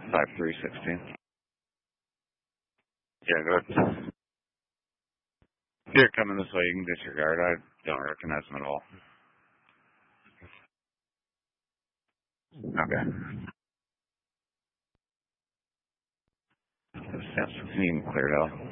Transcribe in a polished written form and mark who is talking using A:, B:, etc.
A: 5316. Yeah, go ahead. You're coming this way, you can disregard. I don't recognize them at all. Okay. The steps seem cleared out.